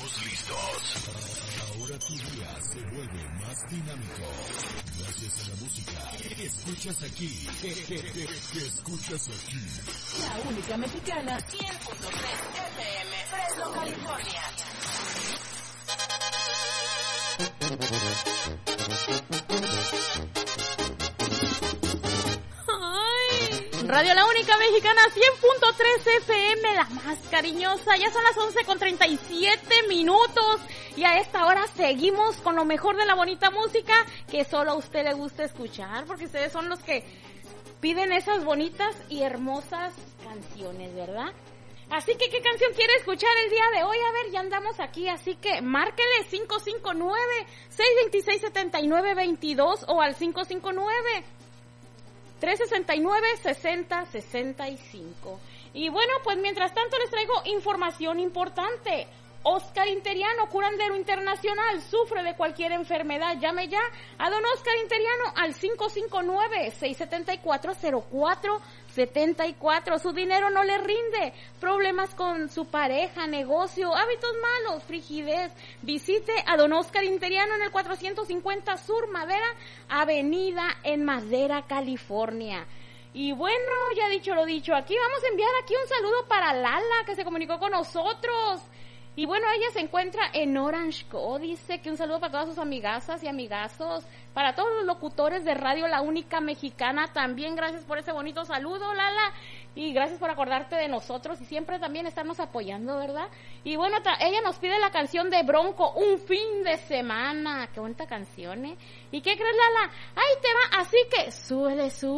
Estamos listos. Ahora tu día se vuelve más dinámico. Gracias a la música que escuchas aquí. Que escuchas aquí. La única mexicana, 100.3 FM, Fresno, California. Radio La Única Mexicana, 100.3 FM, la más cariñosa. Ya son las 11:37 y a esta hora seguimos con lo mejor de la bonita música que solo a usted le gusta escuchar, porque ustedes son los que piden esas bonitas y hermosas canciones, ¿verdad? Así que, ¿qué canción quiere escuchar el día de hoy? A ver, ya andamos aquí, así que márquele 559-626-7922 o al 559-369-6065. Y bueno, pues mientras tanto les traigo información importante. Oscar Interiano, curandero internacional, sufre de cualquier enfermedad. Llame ya a don Oscar Interiano al 559-674-0474. Su dinero no le rinde, problemas con su pareja, negocio, hábitos malos, frigidez. Visite a don Oscar Interiano en el 450 Sur Madera, Avenida en Madera, California. Y bueno, ya dicho lo dicho, aquí vamos a enviar aquí un saludo para Lala, que se comunicó con nosotros. Y bueno, ella se encuentra en Orange Co. Dice que un saludo para todas sus amigazas y amigazos, para todos los locutores de Radio La Única Mexicana. También gracias por ese bonito saludo, Lala. Y gracias por acordarte de nosotros y siempre también estarnos apoyando, ¿verdad? Y bueno, ella nos pide la canción de Bronco, Un Fin de Semana. Qué bonita canción, ¿eh? ¿Y qué crees, Lala? Ahí te va, así que súbele,